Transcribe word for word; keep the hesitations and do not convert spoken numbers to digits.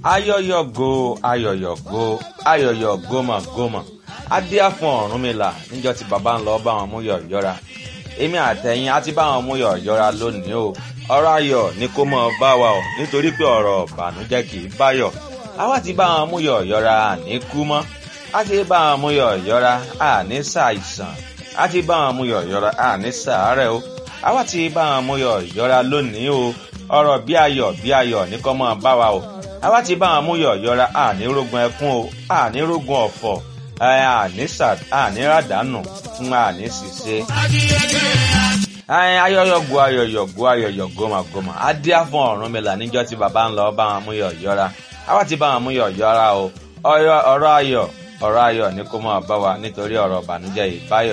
ayọyọgo ayọyọgo ayọyọ gómọgómọ adíá fún Ọ̀rúnmìlà níjọ́ tí baba ń lọ bá wọn mú yọ̀yọ́ra èmi àtẹ̀yìn á ti bá wọn mú yọ̀yọ́ra lónìí o ọ̀rọ̀ ayọ̀ ni kó mọ́ bá wa o nítorí pé ọ̀rọ̀ ìbànújẹ́ kì í báyọ̀ àwa ti bá wọn mú yọ̀yọ́ra àní kú mọ́ á ti bá wọn mú yọ̀yọ́ra àní ṣàìsàn á ti bá wọn mú yọ̀yọ́ra àní ṣàárẹ̀ o àwa ti bá wọn mú yọ̀yọ́ra lónìí o ọ̀rọ̀ bí ayọ̀ bí ayọ̀ ní kó mọ́ bá wa o àwa ti bá wọn mú yọ̀yọ́ra àní rógun ẹkún o àní rógun ọ̀fọ̀ àní ràdánù fún àní ṣìṣe. ayọ̀yọ̀go ayọ̀yọ̀go ayọ̀yọ̀go màgòmà adíá fún Ọ̀rúnmìlà níjọ́ tí bàbá ń lọ bá wọn mú yọ̀yọ́ra àwa ti bá wọn mú yọ̀yọ́ra o ọ̀rọ̀ ayọ̀ ọ̀rọ̀ ayọ̀ ni kó máa bá wa nítorí ọ̀rọ̀ ìbànújẹ́ ìbáyọ̀.